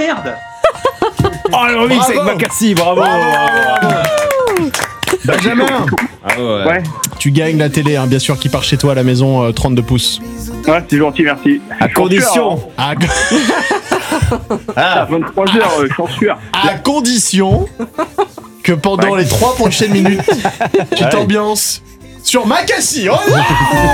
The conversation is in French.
merde. Oh le remix avec Makassi, bravo. Benjamin, Ouais, tu gagnes la télé, hein, bien sûr, qui part chez toi à la maison, 32 pouces. ouais, c'est gentil, merci. À condition. À, À 23h, je suis en sueur. à condition que pendant les 3 prochaines minutes, tu t'ambiances sur Makassi. Oh là